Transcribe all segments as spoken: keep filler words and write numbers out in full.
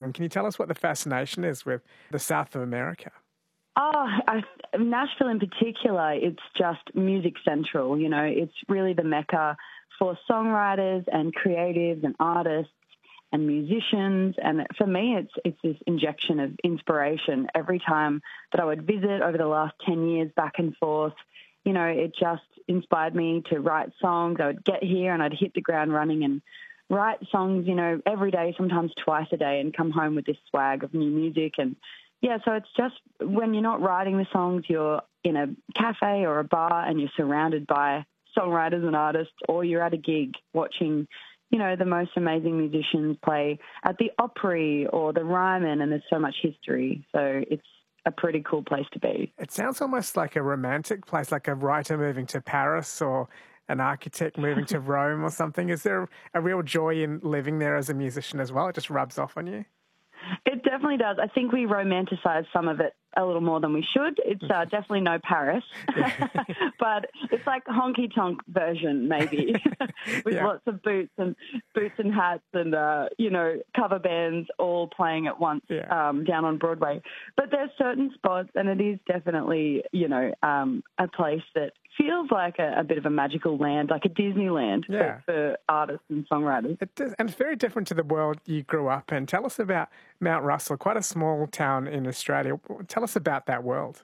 And can you tell us what the fascination is with the South of America? Oh, I, Nashville in particular, it's just music central. You know, it's really the mecca for songwriters and creatives and artists and musicians. And for me, it's it's this injection of inspiration every time that I would visit over the last ten years back and forth. You know, it just inspired me to write songs. I would get here and I'd hit the ground running and write songs, you know, every day, sometimes twice a day, and come home with this swag of new music. And yeah, so it's just when you're not writing the songs, you're in a cafe or a bar and you're surrounded by songwriters and artists, or you're at a gig watching, you know, the most amazing musicians play at the Opry or the Ryman, and there's so much history. So it's a pretty cool place to be. It sounds almost like a romantic place, like a writer moving to Paris or an architect moving to Rome or something. Is there a real joy in living there as a musician as well? It just rubs off on you? It definitely does. I think we romanticize some of it a little more than we should. It's uh, definitely no Paris, but it's like honky tonk version maybe, with yeah. lots of boots and boots and hats and uh, you know, cover bands all playing at once yeah. um, down on Broadway. But there's certain spots, and it is definitely, you know, um, a place that feels like a, a bit of a magical land, like a Disneyland yeah. for, for artists and songwriters. It does, and it's very different to the world you grew up in. Tell us about Mount Russell, quite a small town in Australia. Tell us about that world.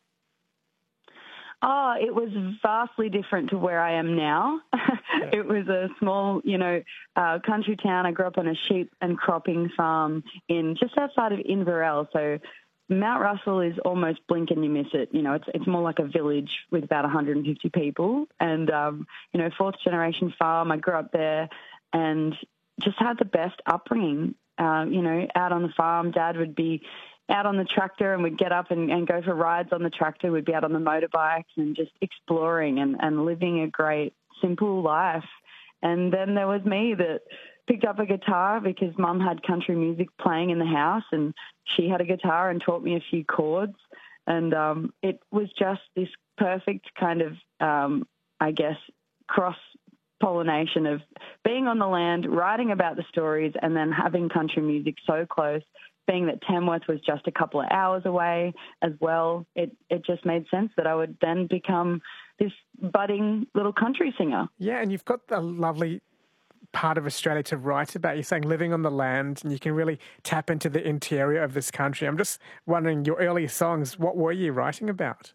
Oh, it was vastly different to where I am now. Yeah. It was a small, you know, uh, country town. I grew up on a sheep and cropping farm in just outside of Inverell. So Mount Russell is almost blink and you miss it. You know, it's it's more like a village with about one hundred fifty people. And, um, you know, fourth generation farm. I grew up there and just had the best upbringing. Uh, you know, out on the farm, Dad would be out on the tractor and we'd get up and, and go for rides on the tractor. We'd be out on the motorbikes and just exploring and, and living a great, simple life. And then there was me that picked up a guitar because Mum had country music playing in the house, and she had a guitar and taught me a few chords. And um, it was just this perfect kind of, um, I guess, cross-pollination of being on the land, writing about the stories, and then having country music so close. Being that Tamworth was just a couple of hours away as well, it, it just made sense that I would then become this budding little country singer. Yeah, and you've got the lovely part of Australia to write about. You're saying living on the land, and you can really tap into the interior of this country. I'm just wondering, your earlier songs, what were you writing about?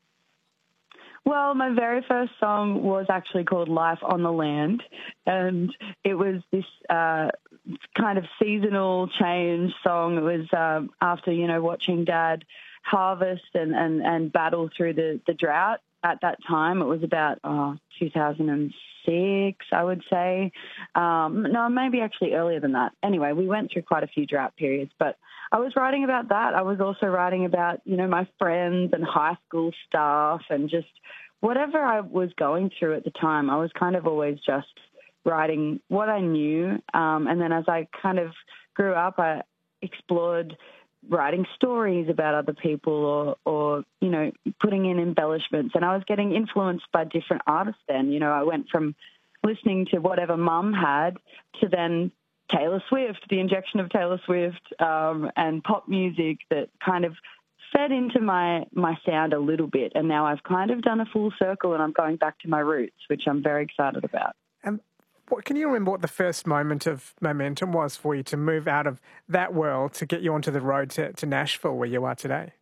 Well, my very first song was actually called Life on the Land, and it was this uh, kind of seasonal change song. It was um, after, you know, watching Dad harvest and, and, and battle through the, the drought at that time. It was about oh, two thousand six, I would say. Um, no, maybe actually earlier than that. Anyway, we went through quite a few drought periods, but I was writing about that. I was also writing about, you know, my friends and high school stuff and just whatever I was going through at the time. I was kind of always just writing what I knew. Um, and then as I kind of grew up, I explored writing stories about other people or, or, you know, putting in embellishments. And I was getting influenced by different artists then. You know, I went from listening to whatever Mum had to then Taylor Swift, the injection of Taylor Swift, um, and pop music that kind of fed into my, my sound a little bit. And now I've kind of done a full circle and I'm going back to my roots, which I'm very excited about. And what, can you remember what the first moment of momentum was for you to move out of that world to get you onto the road to, to Nashville, where you are today?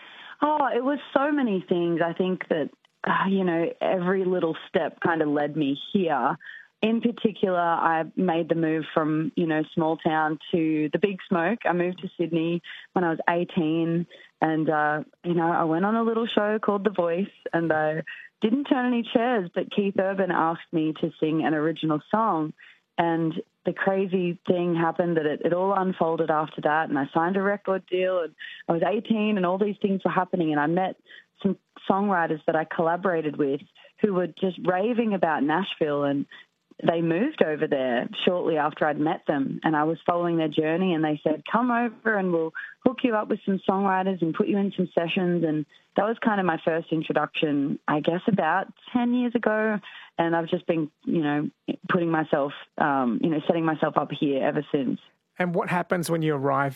Oh, it was so many things. I think that, uh, you know, every little step kind of led me here. In particular, I made the move from, you know, small town to the big smoke. I moved to Sydney when I was eighteen and, uh, you know, I went on a little show called The Voice and I didn't turn any chairs, but Keith Urban asked me to sing an original song. And the crazy thing happened that it, it all unfolded after that, and I signed a record deal, and I was eighteen, and all these things were happening, and I met some songwriters that I collaborated with who were just raving about Nashville, and they moved over there shortly after I'd met them, and I was following their journey, and they said, come over and we'll hook you up with some songwriters and put you in some sessions. And that was kind of my first introduction, I guess, about ten years ago. And I've just been, you know, putting myself, um, you know, setting myself up here ever since. And what happens when you arrive